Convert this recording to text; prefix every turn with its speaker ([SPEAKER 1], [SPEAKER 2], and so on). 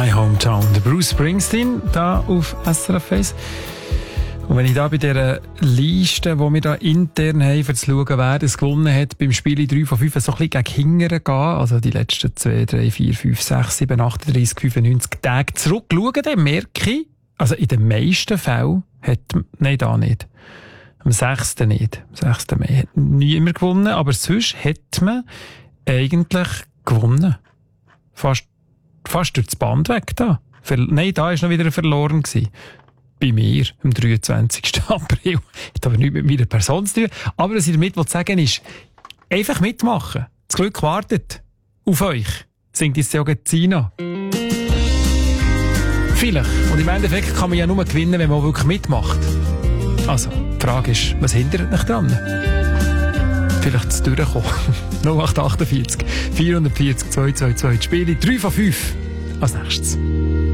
[SPEAKER 1] My Hometown. Der Bruce Springsteen, da auf SRF 1. Und wenn ich da bei dieser Liste, die wir da intern haben, um zu schauen, wer das gewonnen hat, beim Spiel 3 von 5 so ein bisschen gegen Hingern gehe, also die letzten 2, 3, 4, 5, 6, 7, 38, 95 Tage zurückschauen, dann merke ich, also in den meisten Fällen nein, da nicht. Am 6. nicht. Am 6. Mai hat niemand gewonnen, aber sonst hat man eigentlich gewonnen. Fast durch das Band weg da. Nein, da war noch wieder verloren gewesen. Bei mir, am 23. April. Hat aber nichts mit meiner Person zu tun. Aber was ich damit sagen will, ist, einfach mitmachen. Das Glück wartet auf euch. Singt jetzt ja Zina. Vielleicht. Und im Endeffekt kann man ja nur gewinnen, wenn man auch wirklich mitmacht. Also, die Frage ist, was hindert mich dran? Vielleicht zu durchkommen. 0848 440 222. Spiele 3 von 5. Als nächstes.